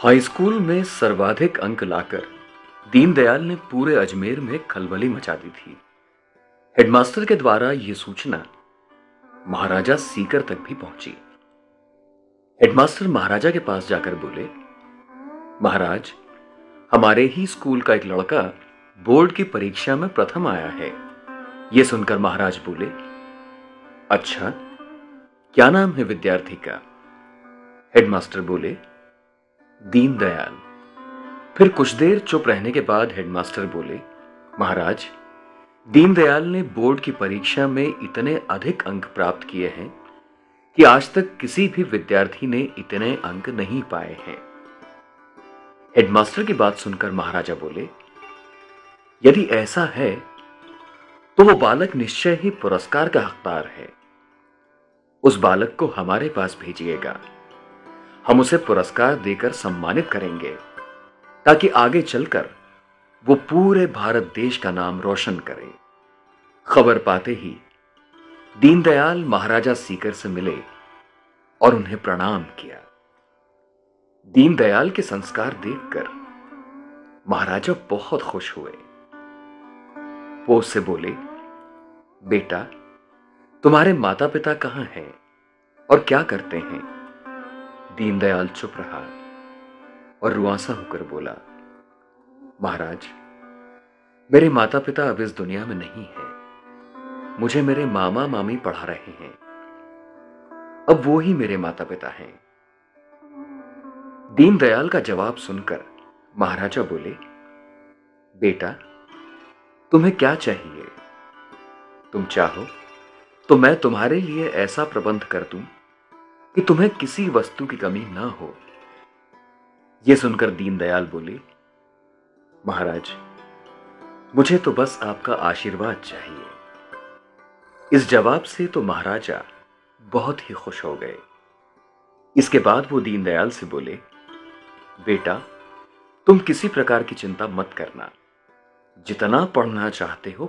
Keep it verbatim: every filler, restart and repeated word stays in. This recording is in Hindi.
हाई स्कूल में सर्वाधिक अंक लाकर दीनदयाल ने पूरे अजमेर में खलबली मचा दी थी। हेडमास्टर के द्वारा यह सूचना महाराजा सीकर तक भी पहुंची। हेडमास्टर महाराजा के पास जाकर बोले, महाराज, हमारे ही स्कूल का एक लड़का बोर्ड की परीक्षा में प्रथम आया है। यह सुनकर महाराज बोले, अच्छा, क्या नाम है विद्यार्थी का? हेडमास्टर बोले, दीनदयाल। फिर कुछ देर चुप रहने के बाद हेडमास्टर बोले, महाराज, दीनदयाल ने बोर्ड की परीक्षा में इतने अधिक अंक प्राप्त किए हैं कि आज तक किसी भी विद्यार्थी ने इतने अंक नहीं पाए हैं। हेडमास्टर की बात सुनकर महाराजा बोले, यदि ऐसा है तो वो बालक निश्चय ही पुरस्कार का हकदार है। उस बालक को हमारे पास भेजिएगा। हम उसे पुरस्कार देकर सम्मानित करेंगे ताकि आगे चलकर वो पूरे भारत देश का नाम रोशन करे। खबर पाते ही दीनदयाल महाराजा सीकर से मिले और उन्हें प्रणाम किया। दीनदयाल के संस्कार देखकर महाराजा बहुत खुश हुए। वो उससे बोले, बेटा, तुम्हारे माता पिता कहां हैं और क्या करते हैं? दीनदयाल चुप रहा और रुआंसा होकर बोला, महाराज, मेरे माता पिता अब इस दुनिया में नहीं हैं। मुझे मेरे मामा मामी पढ़ा रहे हैं। अब वो ही मेरे माता पिता हैं। दीनदयाल का जवाब सुनकर महाराजा बोले, बेटा, तुम्हें क्या चाहिए? तुम चाहो तो मैं तुम्हारे लिए ऐसा प्रबंध कर दूं कि तुम्हें किसी वस्तु की कमी ना हो। यह सुनकर दीनदयाल बोले, महाराज, मुझे तो बस आपका आशीर्वाद चाहिए। इस जवाब से तो महाराजा बहुत ही खुश हो गए। इसके बाद वो दीनदयाल से बोले, बेटा, तुम किसी प्रकार की चिंता मत करना। जितना पढ़ना चाहते हो